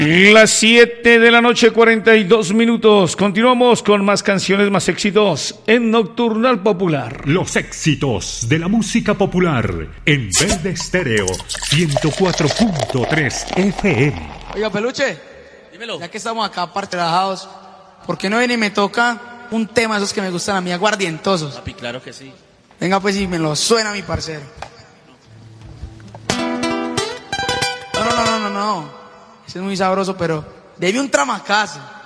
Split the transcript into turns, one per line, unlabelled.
Las 7 de la noche, 42 minutos. Continuamos con más canciones, más éxitos en Nocturnal Popular.
Los éxitos de la música popular en Verde Estéreo 104.3 FM.
Oiga, Peluche, dímelo. Ya que estamos acá aparte relajados, ¿por qué no viene y me toca un tema de esos que me gustan a mí, aguardientosos?
Papi, claro que sí.
Venga pues y me lo suena mi parcero. No. Ese es muy sabroso, pero debe un tramacazo.